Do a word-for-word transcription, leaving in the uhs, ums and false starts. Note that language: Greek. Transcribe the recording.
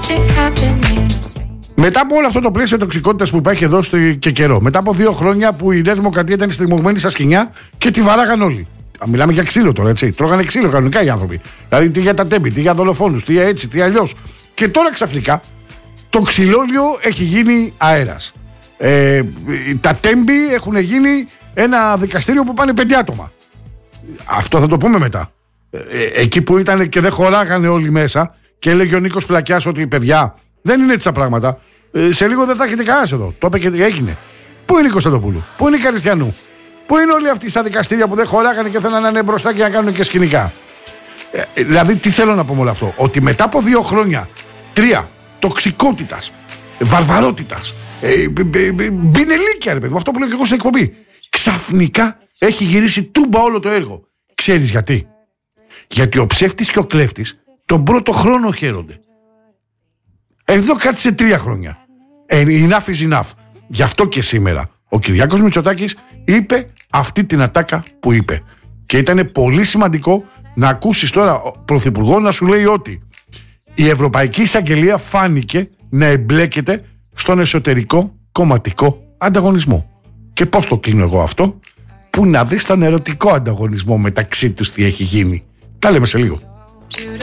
Μετά από όλο αυτό το πλαίσιο τοξικότητας που υπάρχει εδώ στο και καιρό, μετά από δύο χρόνια που η Νέα Δημοκρατία ήταν στριμωγμένη στα σκοινιά και τη βαράγαν όλοι. Μιλάμε για ξύλο τώρα, έτσι. Τρώγανε ξύλο κανονικά οι άνθρωποι. Δηλαδή, τι για τα τέμπη, τι για δολοφόνους, τι για έτσι, τι αλλιώς. Και τώρα ξαφνικά το ξυλόλιο έχει γίνει αέρας. Ε, τα τέμπη έχουν γίνει ένα δικαστήριο που πάνε πέντε άτομα. Αυτό θα το πούμε μετά. Ε, εκεί που ήταν και δεν χωράγανε όλοι μέσα και έλεγε ο Νίκος Πλακιάς ότι παιδιά δεν είναι έτσι τα πράγματα. Ε, σε λίγο δεν θα έχετε κανένας εδώ. Το είπε και έγινε. Πού είναι η Κωνσταντοπούλου, πού είναι η Καριστιανού, πού είναι όλοι αυτοί στα δικαστήρια που δεν χωράγανε και θέλανε να είναι μπροστά και να κάνουν και σκηνικά. Ε, δηλαδή, τι θέλω να πω με όλο αυτό? Ότι μετά από δύο χρόνια, τρία, τοξικότητας, βαρβαρότητας, ε, μπινελίκια, ρε παιδί μου, αυτό που λέω και εγώ στην εκπομπή, ξαφνικά έχει γυρίσει τούμπα όλο το έργο. Ξέρεις γιατί? Γιατί ο ψεύτης και ο κλέφτης τον πρώτο χρόνο χαίρονται. Εδώ κάτσε τρία χρόνια. Ε, enough is enough. Γι' αυτό και σήμερα ο Κυριάκος Μητσοτάκης είπε αυτή την ατάκα που είπε. Και ήταν πολύ σημαντικό να ακούσεις τώρα ο Πρωθυπουργό να σου λέει ότι η Ευρωπαϊκή Εισαγγελία φάνηκε να εμπλέκεται στον εσωτερικό κομματικό ανταγωνισμό. Και πώς το κλείνω εγώ αυτό? Που να δεις τον ερωτικό ανταγωνισμό μεταξύ τους τι έχει γίνει. Τα λέμε σε λίγο.